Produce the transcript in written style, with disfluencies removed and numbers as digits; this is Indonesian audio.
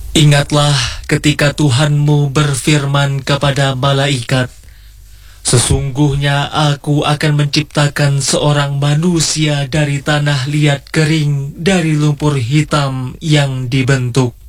Ingatlah ketika Tuhanmu berfirman kepada malaikat, "Sesungguhnya aku akan menciptakan seorang manusia dari tanah liat kering, dari lumpur hitam yang dibentuk."